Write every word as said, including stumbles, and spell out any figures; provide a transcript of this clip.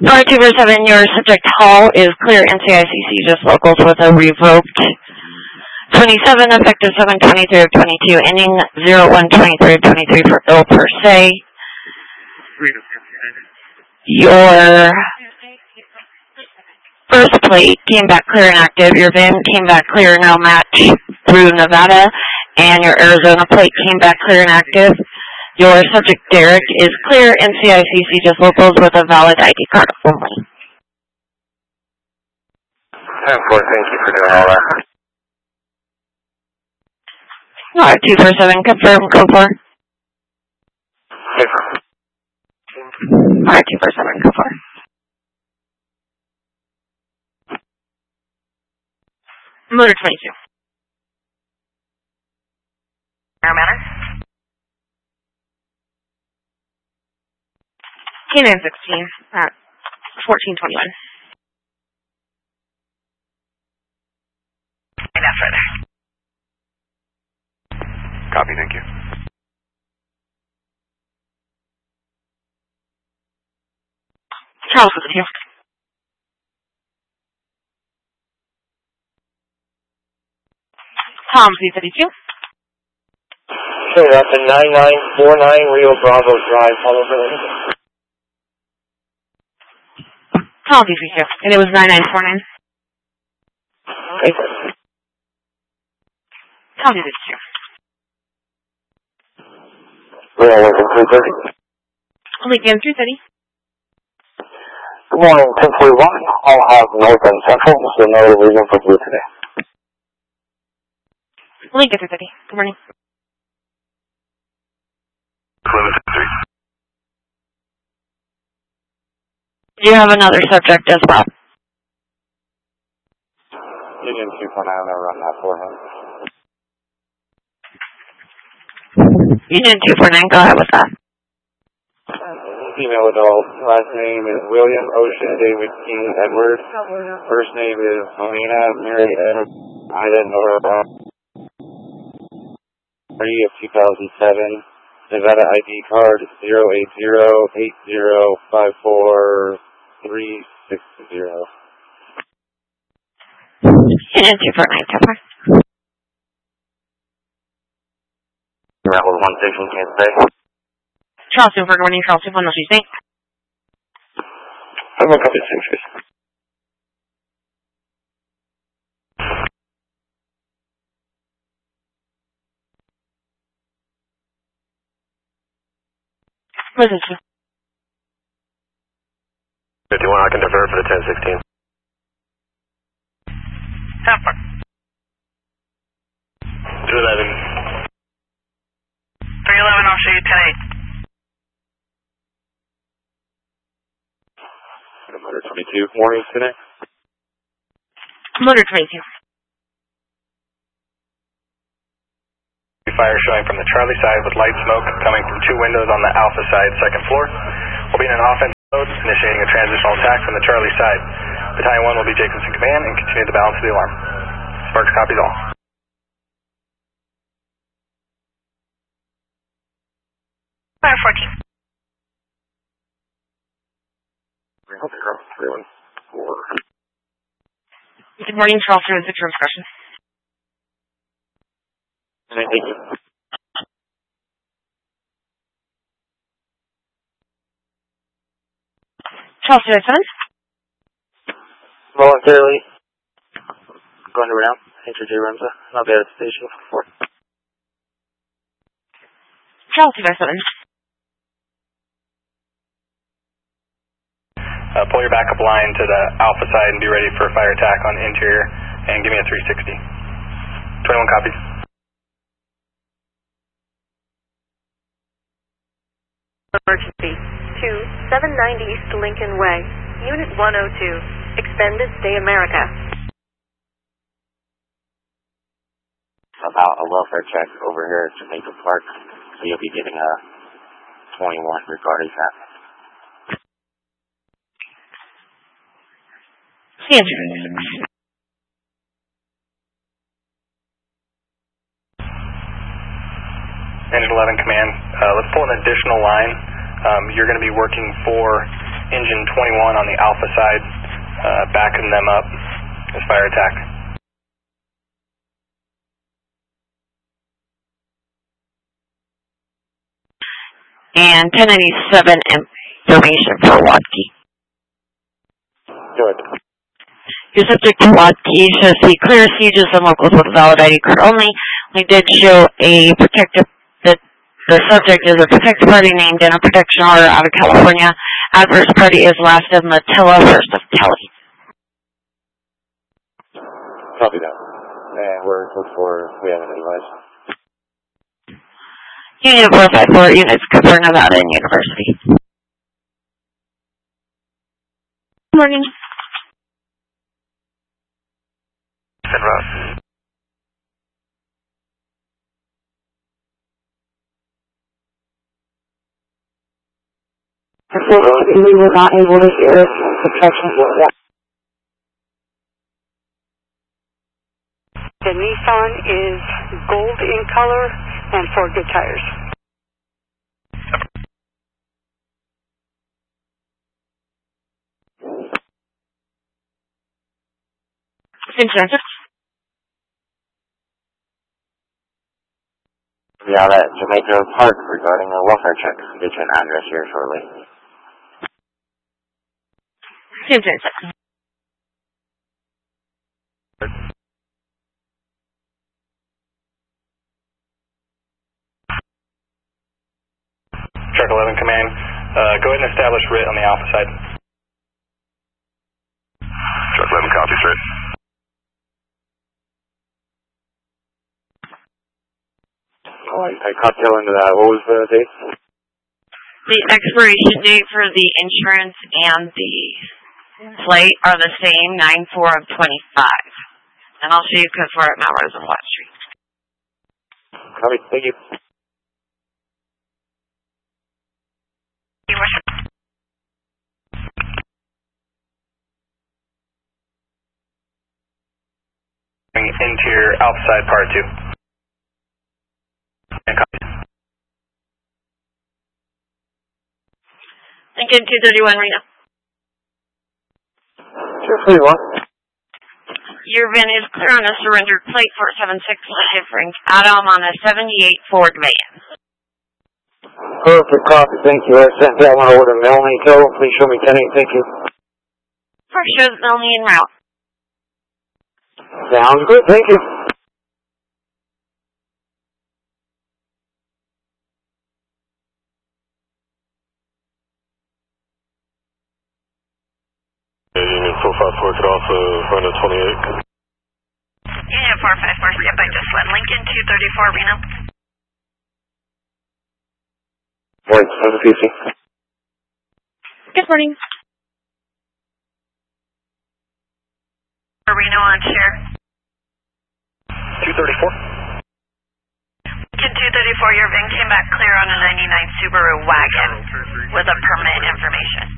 R two four seven, your subject hall is clear N C I C C, just locals with a revoked twenty-seven, effective seven twenty-three of twenty-two, ending zero one twenty-three of twenty-three for Bill per se. Your first plate came back clear and active. Your V I N came back clear, no match through Nevada. And your Arizona plate came back clear and active. Your subject, Derek, is clear N C I C C, just locals with a valid I D card only. ten four, thank you for doing all that. All right, two four seven, confirm, go for. All right, two four seven, go for. Motor twenty-two. Air Manor. K nine sixteen at fourteen twenty-one. That's right there. Copy, thank you. Charles is with you. Tom, C thirty-two. Sure, that's a nine nine four nine Rio Bravo Drive, follow for later. Tom, C thirty-two. And it was nine nine four nine. Okay. Tom, C thirty-two. Rio Lincoln three thirty. Lincoln three thirty. Good morning, ten forty-one. I'll have North and Central, so no reason for blue today. Lincoln three thirty. Good morning. You have another subject as well. Union two four nine, I'll run that for him. Union two four nine, go ahead with that. Female adult, last name is William Ocean David King Edward. First name is Melina Mary Edward. I didn't know her about three of two thousand seven. Nevada I D card zero eight zero eight zero five four three six zero. Union two four nine, Topper. That was one station, Kansas Bay. Charles two four, good morning, Charles two four, no Tuesday. I'm going to copy six. What is this? fifty-one, I can defer for the ten sixteen. Topper. two eleven. three eleven, I'll show you ten eight. Motor twenty-two, mornings today. Motor twenty-two. Fire showing from the Charlie side with light smoke coming from two windows on the Alpha side, second floor. We'll be in an offensive mode, initiating a transitional attack from the Charlie side. Battalion one will be Jacobson command and continue the balance of the alarm. Sparks copies all. Fire fourteen. three one four. Good morning, Charles two six, your discussion. Thank you. Charles two seven. Voluntarily going around. Enter J Remza. I'll be at the station for four. Charles two seven. Uh, pull your backup line to the Alpha side and be ready for a fire attack on the interior and give me a three sixty. twenty-one copies. Emergency two seven nine East Lincoln Way, Unit one oh two, Expended Stay America. About a welfare check over here at Jamaica Park, so you'll be getting a twenty-one regarding that. Engine eleven command, uh, let's pull an additional line. Um, you're going to be working for engine twenty-one on the Alpha side, uh, backing them up as fire attack. And ten ninety-seven information for Wadkey. Good. Your subject to Wadkey shows the clear sieges and locals with a valid I D card only. We did show a protective, that the subject is a protected party named in a protection order out of California. Adverse party is last of Matilla, first of Kelly. Copy that. And we're code for, we haven't advised. Unit four five four, units cover Nevada and University. Good morning. En route. Unfortunately, we were not able to hear protection for that. The Nissan is gold in color and four good tires. Vincent. Yeah, that Jamaica Park regarding a welfare check. Get you an address here shortly. Vincent. Truck eleven Command, uh, go ahead and establish R I T on the Alpha side. Truck eleven copies R I T. Oh, I, I caught tail into that. What was the date? The expiration date for the insurance and the plate are the same, nine four of twenty-five. And I'll show you code for it, Mount Rose and Watt Street. Copy. Thank you. Interior Alpha side part two. And copy. Lincoln two thirty-one, Reno. Sure, three one. Your van is clear on a surrendered plate four seven six Lincoln Frank Adam on a seventy-eight Ford van. Perfect copy. Thank you. I sent that one over to Melanie Hill. Please show me ten eight. Thank you. First shows Melanie en route. Sounds good. Thank you. Unit four five four could also run a twenty-eight. Unit four five four, skip by just one. Lincoln two thirty-four, Reno. Morning, seven P C. Good morning. Reno on share. two thirty-four. Lincoln two thirty-four, your van came back clear on a ninety-nine Subaru wagon with a permit information.